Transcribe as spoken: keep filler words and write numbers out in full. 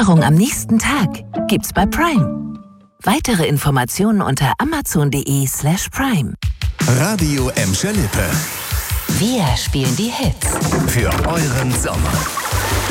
Lieferung am nächsten Tag gibt's bei Prime. Weitere Informationen unter amazon.de slash prime. Radio Emscher Lippe. Wir spielen die Hits. Für euren Sommer.